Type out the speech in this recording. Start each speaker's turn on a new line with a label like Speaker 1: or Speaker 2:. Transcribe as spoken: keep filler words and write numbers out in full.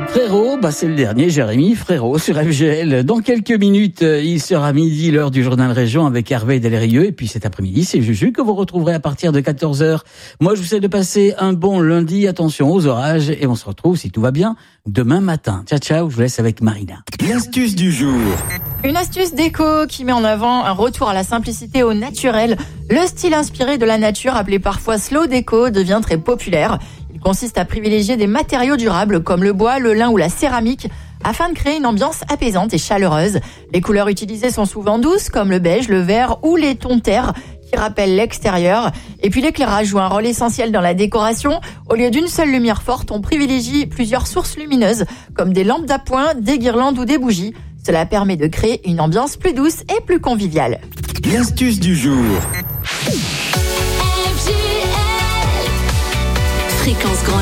Speaker 1: Frérot, bah c'est le dernier, Jérémy Frérot sur F G L. Dans quelques minutes, il sera midi, l'heure du journal Région avec Hervé Delerieux. Et puis cet après-midi, c'est Juju que vous retrouverez à partir de quatorze heures. Moi, je vous souhaite de passer un bon lundi. Attention aux orages et on se retrouve, si tout va bien, demain matin. Ciao, ciao, je vous laisse avec Marina.
Speaker 2: L'astuce du jour.
Speaker 3: Une astuce déco qui met en avant un retour à la simplicité, au naturel. Le style inspiré de la nature, appelé parfois slow déco, devient très populaire. Il consiste à privilégier des matériaux durables comme le bois, le lin ou la céramique afin de créer une ambiance apaisante et chaleureuse. Les couleurs utilisées sont souvent douces comme le beige, le vert ou les tons terre qui rappellent l'extérieur. Et puis l'éclairage joue un rôle essentiel dans la décoration. Au lieu d'une seule lumière forte, on privilégie plusieurs sources lumineuses comme des lampes d'appoint, des guirlandes ou des bougies. Cela permet de créer une ambiance plus douce et plus conviviale.
Speaker 2: L'astuce du jour.
Speaker 4: Fréquence Grand